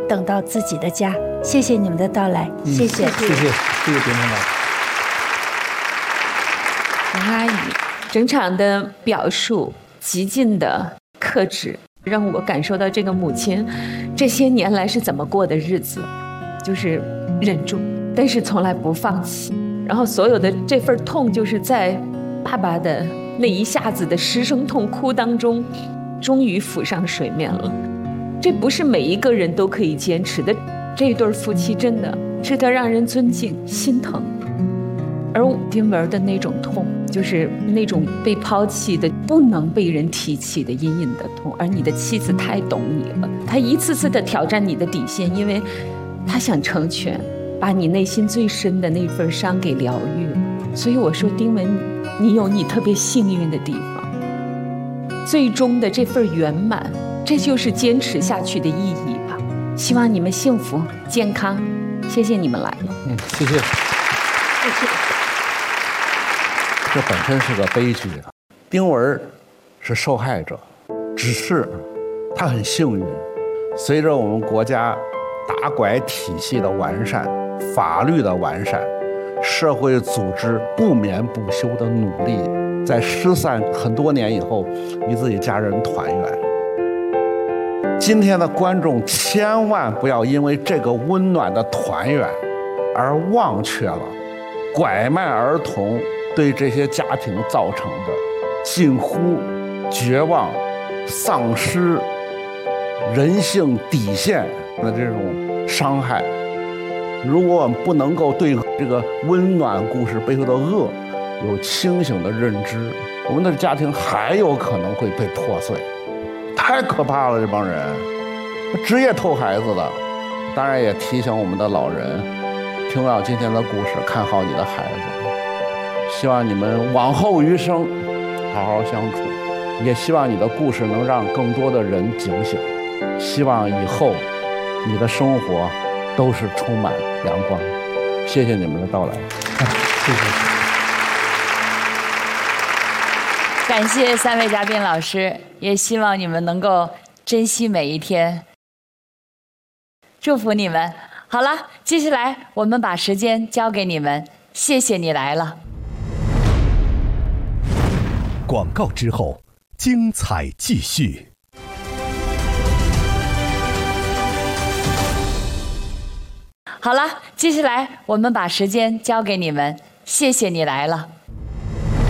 等到自己的家。谢谢你们的到来，谢谢， 谢谢丁领导。 王阿姨整场的表述极尽的克制，让我感受到这个母亲这些年来是怎么过的日子，就是忍住，但是从来不放弃。然后所有的这份痛，就是在爸爸的那一下子的失声痛哭当中，终于浮上水面了。这不是每一个人都可以坚持的，这对夫妻真的值得让人尊敬、心疼。而丁文的那种痛，就是那种被抛弃的、不能被人提起的隐隐的痛。而你的妻子太懂你了，她一次次的挑战你的底线，因为她想成全，把你内心最深的那份伤给疗愈了。所以我说，丁文，你有你特别幸运的地方，最终的这份圆满，这就是坚持下去的意义吧。希望你们幸福健康，谢谢你们来了。 谢谢。 谢谢。 这本身是个悲剧啊！丁文是受害者，只是他很幸运，随着我们国家打拐体系的完善、法律的完善、社会组织不眠不休的努力，在失散很多年以后，与自己家人团圆。今天的观众千万不要因为这个温暖的团圆而忘却了拐卖儿童对这些家庭造成的近乎绝望、丧失人性底线的这种伤害。如果我们不能够对这个温暖故事背后的恶有清醒的认知，我们的家庭还有可能会被破碎。太可怕了，这帮人职业偷孩子的。当然也提醒我们的老人，听到今天的故事，看好你的孩子，希望你们往后余生好好相处，也希望你的故事能让更多的人警醒，希望以后你的生活都是充满阳光。谢谢你们的到来。 谢谢。 感谢三位嘉宾老师，也希望你们能够珍惜每一天，祝福你们。好了，接下来我们把时间交给你们，谢谢你来了。 广告之后，精彩继续。 好了，接下来我们把时间交给你们，谢谢你来了。